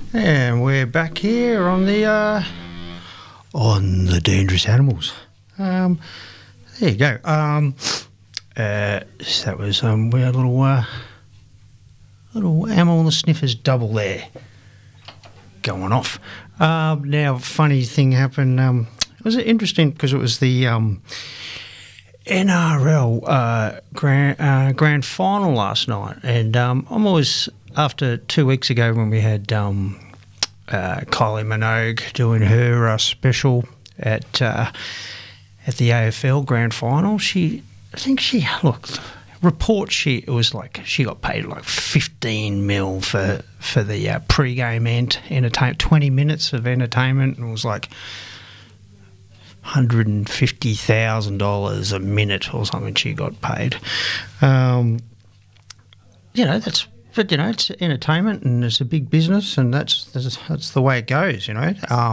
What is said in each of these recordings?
And we're back here on the Dangerous Animals. There you go. So that was we had a little Ammo and the Sniffers double there going off. Now, funny thing happened. It was interesting because it was the NRL grand final last night, and I'm always, after 2 weeks ago when we had Kylie Minogue doing her special at the AFL grand final, it was like she got paid like 15 mil for the pre-game entertainment, 20 minutes of entertainment, and it was like $150,000 a minute or something she got paid. It's entertainment and it's a big business, and that's the way it goes, Peter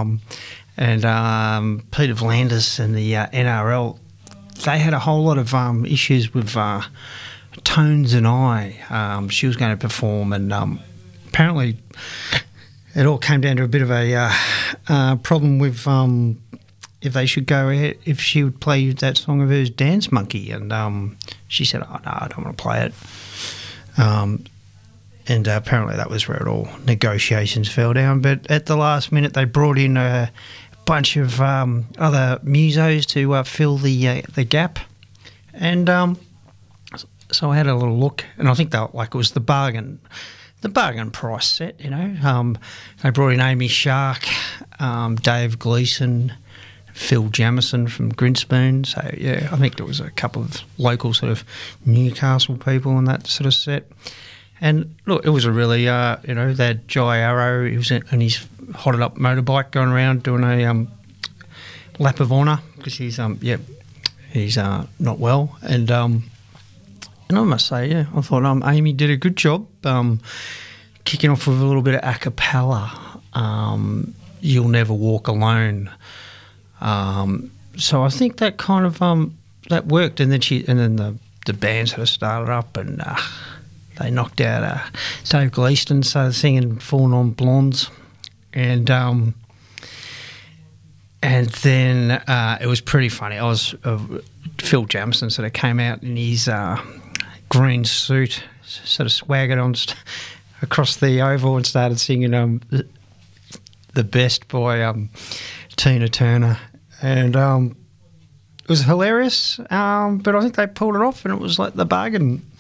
V'landys and the NRL, they had a whole lot of issues with Tones and I. She was going to perform, and apparently it all came down to a bit of a problem with if they should go ahead, if she would play that song of hers, Dance Monkey, and she said, "Oh no, I don't want to play it." And apparently that was where negotiations fell down. But at the last minute, they brought in a bunch of other musos to fill the gap, and so I had a little look, and I think it was the bargain price set. They brought in Amy Shark, Dave Gleeson, Phil Jamieson from Grinspoon. So yeah, I think there was a couple of local sort of Newcastle people in that sort of set. And look, it was a really, they had Jai Arrow, he was in his hotted up motorbike going around doing a lap of honour because he's not well. And I must say, yeah, I thought Amy did a good job kicking off with a little bit of a cappella, You'll Never Walk Alone. So I think that kind of that worked, and then the band sort of started up, and they knocked out Dave Gleeson, started singing Four Non Blondes, and then it was pretty funny. Phil Jamieson sort of came out in his green suit, sort of swaggered on across the oval and started singing The Best by Tina Turner, and it was hilarious, but I think they pulled it off, and it was like the bargain